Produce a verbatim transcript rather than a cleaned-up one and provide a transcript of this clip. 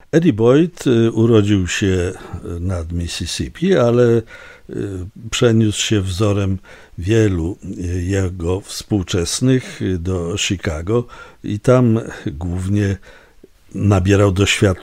Eddie Boyd urodził się nad Mississippi, ale przeniósł się wzorem wielu jego współczesnych do Chicago i tam głównie nabierał doświadczenia